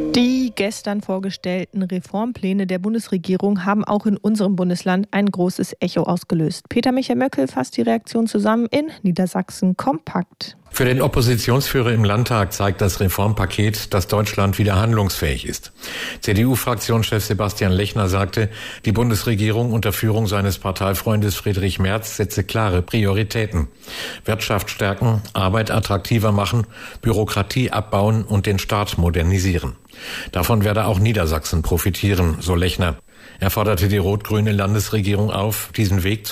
Die gestern vorgestellten Reformpläne der Bundesregierung haben auch in unserem Bundesland ein großes Echo ausgelöst. Peter-Michael Möckel fasst die Reaktion zusammen in Niedersachsen kompakt. Für den Oppositionsführer im Landtag zeigt das Reformpaket, dass Deutschland wieder handlungsfähig ist. CDU-Fraktionschef Sebastian Lechner sagte, die Bundesregierung unter Führung seines Parteifreundes Friedrich Merz setze klare Prioritäten. Wirtschaft stärken, Arbeit attraktiver machen, Bürokratie abbauen und den Staat modernisieren. Davon werde auch Niedersachsen profitieren, so Lechner. Er forderte die rot-grüne Landesregierung auf, diesen Weg